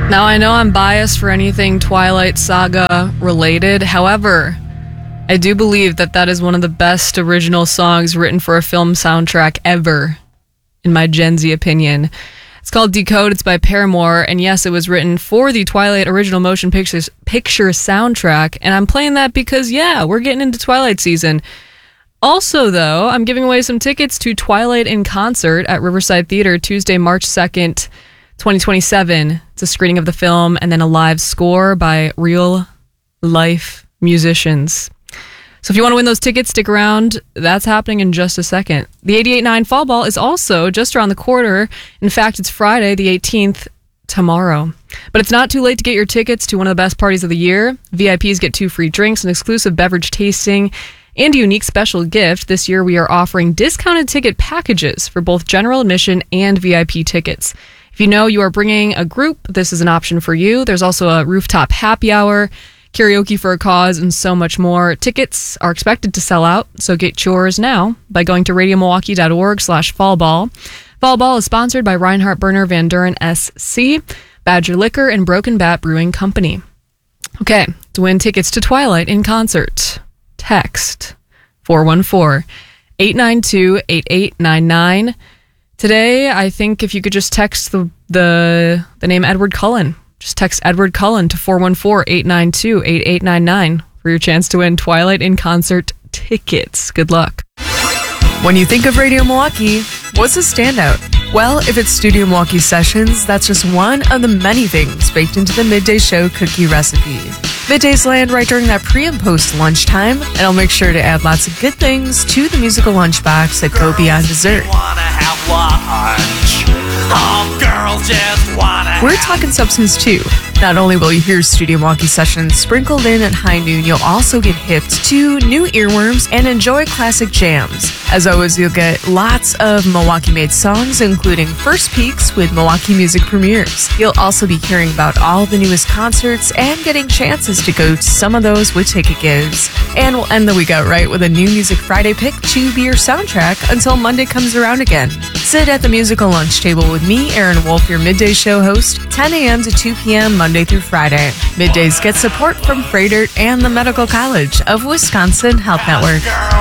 Now, I know I'm biased for anything Twilight Saga related. However, I do believe that that is one of the best original songs written for a film soundtrack ever, in my Gen Z opinion. It's called Decode. It's by Paramore. And yes, it was written for the Twilight original motion picture soundtrack. And I'm playing that because, yeah, we're getting into Twilight season. Also, though, I'm giving away some tickets to Twilight in concert at Riverside Theater Tuesday, March 2nd, 2027. It's a screening of the film and then a live score by real-life musicians. So if you want to win those tickets, stick around. That's happening in just a second. The 88.9 Fall Ball is also just around the corner. In fact, it's Friday, the 18th, tomorrow. But it's not too late to get your tickets to one of the best parties of the year. VIPs get 2 free drinks, an exclusive beverage tasting, and a unique special gift. This year, we are offering discounted ticket packages for both general admission and VIP tickets. If you know you are bringing a group, this is an option for you. There's also a rooftop happy hour, karaoke for a cause, and so much more. Tickets are expected to sell out, so get yours now by going to radiomilwaukee.org/fallball. Fall Ball is sponsored by Reinhardt Berner Van Duren SC, Badger Liquor, and Broken Bat Brewing Company. Okay, to win tickets to Twilight in concert, text 414-892-8899. Today, I think if you could just text the name Edward Cullen. Just text Edward Cullen to 414-892-8899 for your chance to win Twilight in concert tickets. Good luck. When you think of Radio Milwaukee, what's a standout? Well, if it's Studio Milwaukee Sessions, that's just one of the many things baked into the Midday Show cookie recipe. Middays land right during that pre- and post-lunchtime, and I'll make sure to add lots of good things to the musical lunchbox that go beyond dessert. We're talking substance too. Not only will you hear Studio Milwaukee Sessions sprinkled in at high noon, you'll also get hipped to new earworms and enjoy classic jams. As always, you'll get lots of Milwaukee-made songs, including first peeks with Milwaukee music premieres. You'll also be hearing about all the newest concerts and getting chances to go to some of those with ticket gives. And we'll end the week out right with a new Music Friday pick to be your soundtrack until Monday comes around again. Sit at the musical lunch table with me, Aaron Wolf, your Midday Show host, 10 a.m. to 2 p.m. Monday through Friday. Middays get support from Freighter and the Medical College of Wisconsin Health Network.